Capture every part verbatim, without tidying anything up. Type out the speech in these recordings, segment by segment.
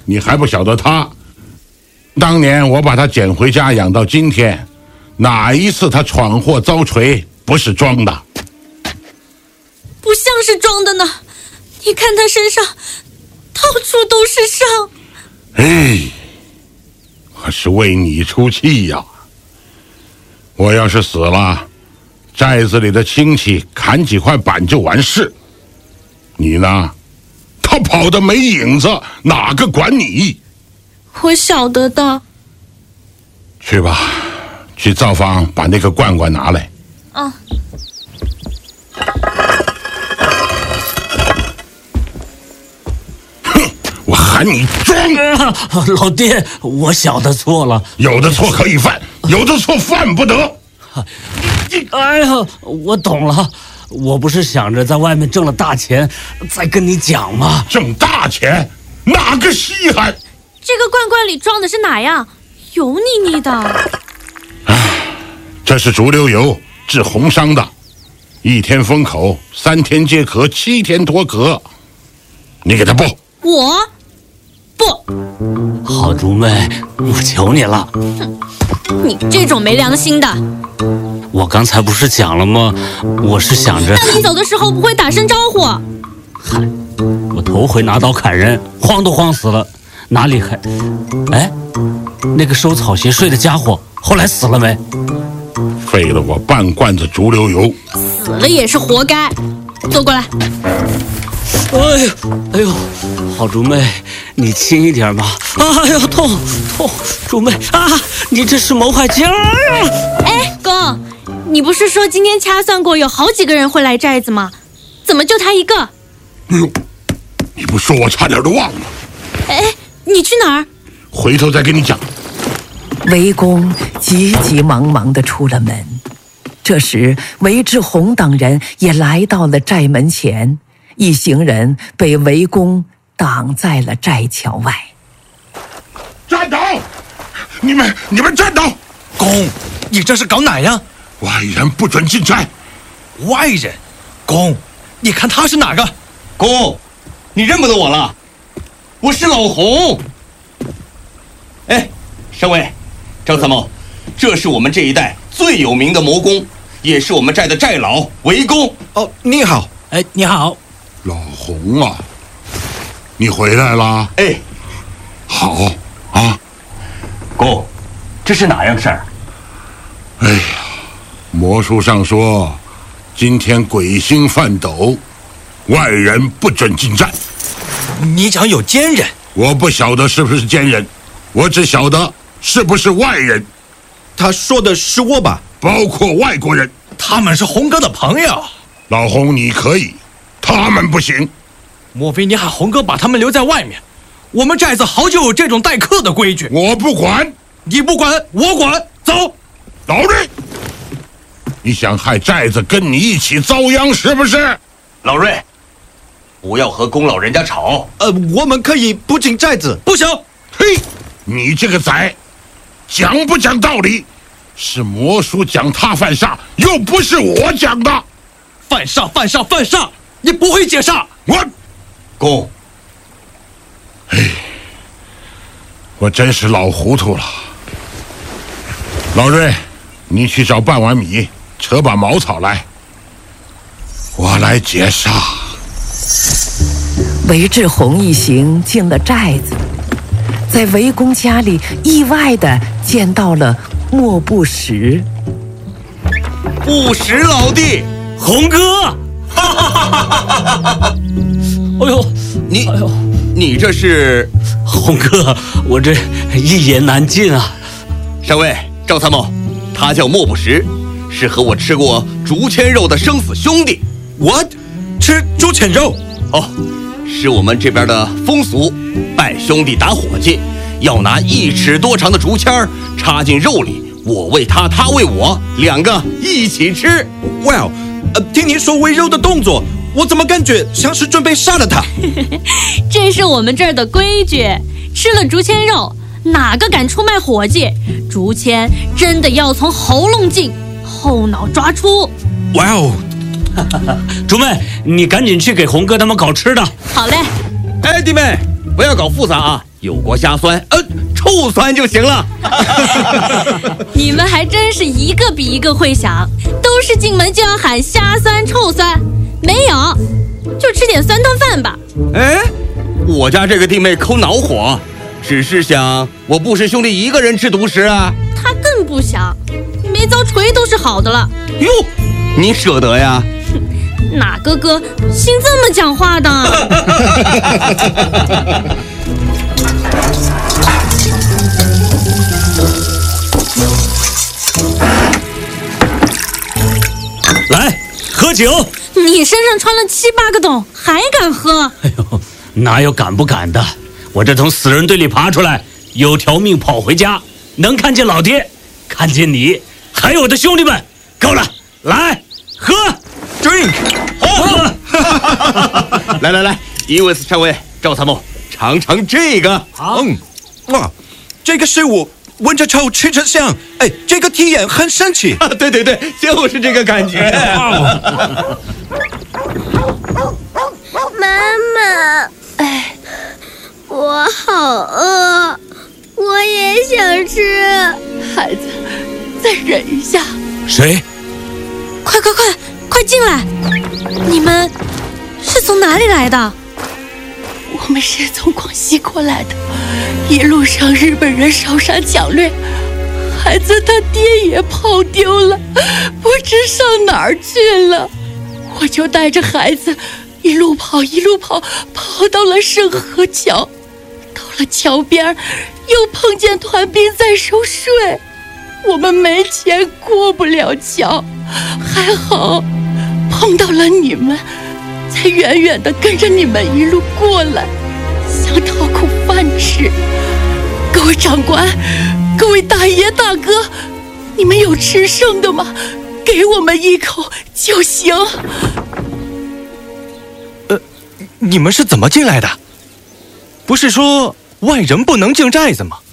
你还不晓得他。当年我把他捡回家养到今天，哪一次他闯祸遭锤不是装的？ 不像是装的呢，你看他身上到处都是伤。 哎，我是为你出气呀！我要是死了，寨子里的亲戚砍几块板就完事。你呢？他跑得没影子，哪个管你？ 我晓得的。 去吧，去灶房把那个罐罐拿来。 嗯。 哼，我喊你装！ 啊、老爹，我晓得错了。 有的错可以犯，有的错犯不得。 哎呀，我懂了。我不是想着在外面挣了大钱再跟你讲吗？ 挣大钱哪个稀罕？ 这个罐罐里装的是哪样？油腻腻的。 唉，这是竹溜油，治红伤的，一天封口，三天解渴，七天脱壳。你给他剥。 我不。 好竹妹，我求你了。 哼，你这种没良心的。 我刚才不是讲了吗？我是想着…… 那你走的时候不会打声招呼？ 嗨，我头回拿刀砍人，慌都慌死了，哪里还……哎，那个收草鞋睡的家伙后来死了没？ 费了我半罐子竹溜油， 死了也是活该。坐过来。 哎呦，哎呦，好竹妹，你轻一点嘛！哎呦，痛痛！竹妹啊，你这是谋害家啊！ 哎，公。你不是说今天掐算过有好几个人会来寨子吗？怎么就他一个？ 哎呦，你不说我差点都忘了。 哎，你去哪儿？ 回头再跟你讲。 韦公急急忙忙地出了门，这时韦志宏等人也来到了寨门前，一行人被韦公挡在了寨桥外。 站倒！你们你们站倒！ 公，你这是搞哪样？ 外人不准进寨。 外人？公，你看他是哪个？ 公，你认不得我了？我是老洪。哎，省委，张参谋，这是我们这一带最有名的谋工，也是我们寨的寨老韦公。 哦，你好。 哎，你好。 老洪啊，你回来了？ 哎， 好啊。 公，这是哪样事儿？ 哎呀，魔书上说，今天鬼星犯斗，外人不准进寨。 你讲有奸人？ 我不晓得是不是奸人，我只晓得是不是外人。 他说的是我吧？ 包括外国人。 他们是洪哥的朋友。 老洪你可以，他们不行。 莫非你喊洪哥把他们留在外面？我们寨子好久有这种待客的规矩。 我不管。 你不管，我管。走。 老瑞，你想害寨子跟你一起遭殃是不是？ 老瑞，不要和公老人家吵。 呃，我们可以不进寨子。不行。 嘿，你这个崽，讲不讲道理？是魔叔讲他犯煞，又不是我讲的。 犯煞，犯煞，犯煞！你不会解煞。 我， 公。 哎，我真是老糊涂了。老瑞，你去找半碗米，扯把茅草来，我来解煞。 韦志宏一行进了寨子，在韦公家里意外地见到了莫不识。 不识老弟， 洪哥！哎呦， 你， 哎呦， 你这是？ 洪哥，我这一言难尽啊。 上尉。赵参谋，他叫莫不识，是和我吃过竹签肉的生死兄弟。 What？ 吃竹签肉？ 哦，是我们这边的风俗，拜兄弟打伙计，要拿一尺多长的竹签插进肉里，我喂他，他喂我，两个一起吃。 Well， 呃，听您说喂肉的动作，我怎么感觉像是准备杀了他？ 这是我们这儿的规矩，吃了竹签肉。哪个敢出卖伙计？竹签真的要从喉咙进，后脑抓出。 哇哦！ 竹妹，你赶紧去给洪哥他们搞吃的。 好嘞。 哎，弟妹，不要搞复杂啊， 有过虾酸，呃，臭酸就行了。 你们还真是一个比一个会想，都是进门就要喊虾酸臭酸，没有，就吃点酸汤饭吧。 哎，我家这个弟妹抠恼火，只是想我不识兄弟一个人吃独食啊。 他更不想，没遭锤都是好的了。 哟，你舍得呀？ 哪个哥姓这么讲话的？ 来喝酒。 你身上穿了七八个洞，还敢喝？ 哎呦，哪有敢不敢的？我这从死人堆里爬出来，有条命跑回家，能看见老爹，看见你，还有我的兄弟们，够了，来喝 ，drink， 喝。来来来，一位上尉赵参谋，尝尝这个。 好， 嗯，哇，这个食物闻着臭，吃着香，哎，这个体验很神奇。 啊，对对对，就是这个感觉。 妈妈，哎，我好饿，我也想吃。 孩子，再忍一下。 谁？ 快快快快进来！你们是从哪里来的？ 我们是从广西过来的，一路上日本人烧杀抢掠，孩子他爹也跑丢了，不知上哪儿去了。我就带着孩子一路跑一路跑，跑到了圣河桥，到了桥边又碰见团兵在守水，我们没钱过不了桥，还好碰到了你们，才远远地跟着你们一路过来，想讨口饭吃。各位长官，各位大爷大哥，你们有吃剩的吗？给我们一口就行。 呃，你们是怎么进来的？不是说外人不能进寨子吗？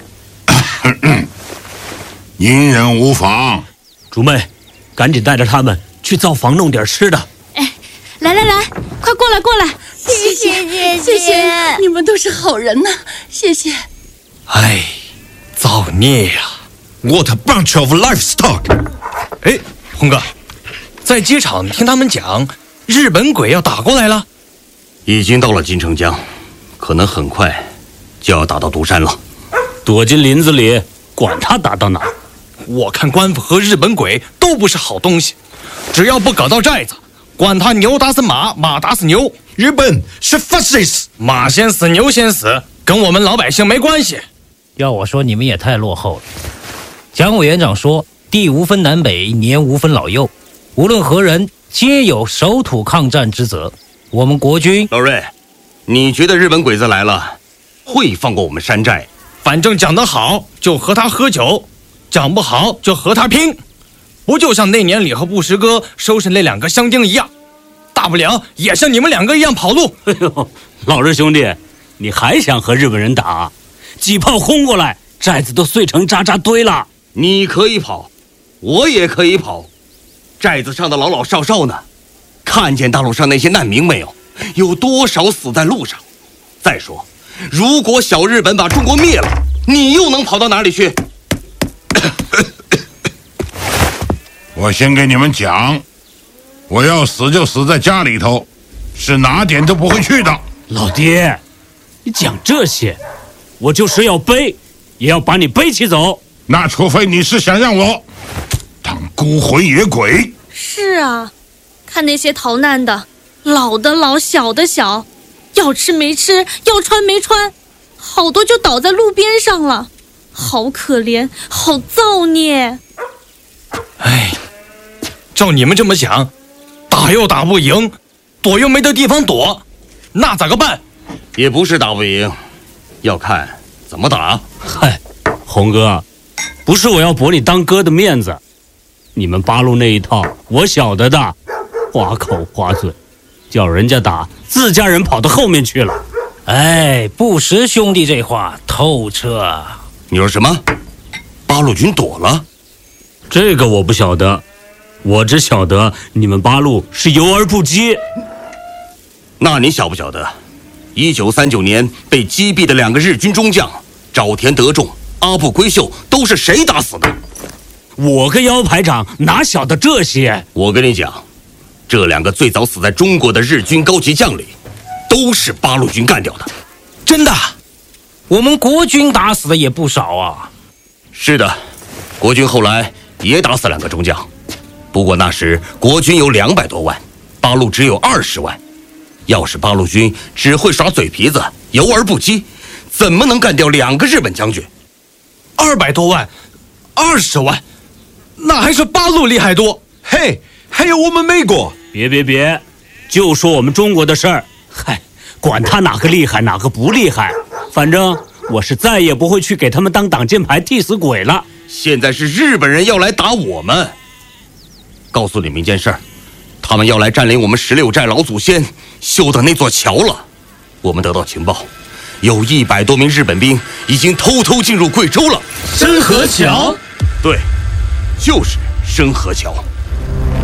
隐忍无妨。 竹妹，赶紧带着他们去灶房弄点吃的。 哎，来来来，快过来过来！ 谢谢姐姐， 谢谢，你们都是好人呐，谢谢。 哎，造孽呀 ！What a bunch of livestock！ 哎，红哥，在机场听他们讲，日本鬼要打过来了。 已经到了金城江，可能很快就要打到独山了。 躲进林子里，管他打到哪儿。 我看官府和日本鬼都不是好东西，只要不搞到寨子，管他牛打死马，马打死牛。日本是 fascist， 马先死，牛先死，跟我们老百姓没关系。 要我说，你们也太落后了。蒋委员长说，地无分南北，年无分老幼，无论何人，皆有守土抗战之责。我们国军， 老瑞，你觉得日本鬼子来了，会放过我们山寨？ 反正讲得好就和他喝酒，讲不好就和他拼，不就像那年李和布什哥收拾那两个乡丁一样，大不了也像你们两个一样跑路。 哎呦，老日兄弟，你还想和日本人打？几炮轰过来，寨子都碎成渣渣堆了。 你可以跑，我也可以跑，寨子上的老老少少呢？看见大路上那些难民没有？有多少死在路上？再说，如果小日本把中国灭了，你又能跑到哪里去？ 我先给你们讲，我要死就死在家里头，是哪点都不会去的。 老爹，你讲这些，我就是要背，也要把你背起走。 那除非你是想让我当孤魂野鬼。 是啊，看那些逃难的，老的老，小的小，要吃没吃，要穿没穿，好多就倒在路边上了，好可怜，好造孽。 哎，照你们这么想，打又打不赢，躲又没得地方躲，那咋个办？ 也不是打不赢，要看怎么打。 嗨，红哥，不是我要驳你当哥的面子，你们八路那一套我晓得的，花口花嘴，叫人家打，自家人跑到后面去了。 哎，布什兄弟这话透彻。 你说什么？八路军躲了？ 这个我不晓得，我只晓得你们八路是游而不击。 那你晓不晓得， 一九三九年被击毙的两个日军中将沼田德重、阿部圭秀都是谁打死的？ 我跟姚排长哪晓得这些？ 我跟你讲，这两个最早死在中国的日军高级将领，都是八路军干掉的。 真的？我们国军打死的也不少啊。 是的，国军后来也打死两个中将，不过那时国军有两百多万，八路只有二十万。要是八路军只会耍嘴皮子，游而不击，怎么能干掉两个日本将军？ 二百多万，二十万，那还是八路厉害多。 嘿，还有我们美国。 别别别，就说我们中国的事儿。嗨，管他哪个厉害哪个不厉害，反正我是再也不会去给他们当挡箭牌替死鬼了。 现在是日本人要来打我们，告诉你们一件事儿，他们要来占领我们十六寨老祖先修的那座桥了。我们得到情报，有一百多名日本兵已经偷偷进入贵州了。 深河桥？ 对，就是深河桥。